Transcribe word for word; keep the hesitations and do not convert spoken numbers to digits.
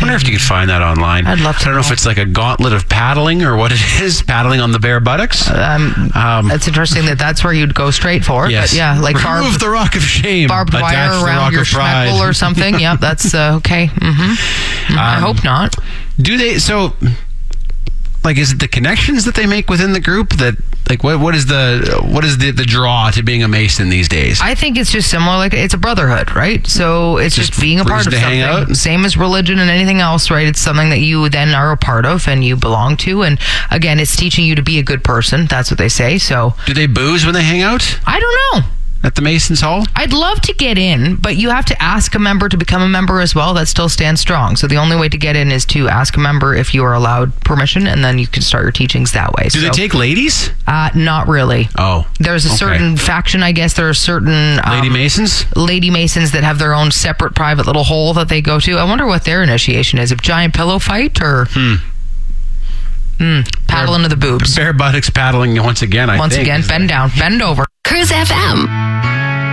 wonder if you could find that online. I'd love to I don't know, know. if it's like a gauntlet of paddling or what it is, paddling on the bare buttocks. Um, Um, it's interesting that that's where you'd go straight for. Yes. But yeah, like Remove barbed, the rock of shame. barbed attach wire the around rock your of pride. schmeckle or something. Yep, that's uh, okay. Mm-hmm. I Um, hope not. Do they, so, like, is it the connections that they make within the group that, like, what what is the what is the, the draw to being a Mason these days? I think it's just similar, like it's a brotherhood, right? So it's just, Just being a part reason of to hang something. out? Same as religion and anything else, right? It's something that you then are a part of and you belong to. And again, it's teaching you to be a good person. That's what they say. So Do they booze when they hang out I don't know. at the Masons Hall? I'd love to get in, but you have to ask a member to become a member as well. That still stands strong. So the only way to get in is to ask a member if you are allowed permission, and then you can start your teachings that way. Do so, they take ladies? Uh, not really. Oh. There's a okay. certain faction, I guess. There are certain um, Lady Masons? Lady Masons that have their own separate private little hole that they go to. I wonder what their initiation is. A giant pillow fight or Hmm. mm, paddle into the boobs. Bare buttocks paddling once again, I Once think. again, is bend the- down, bend over. Cruise F M.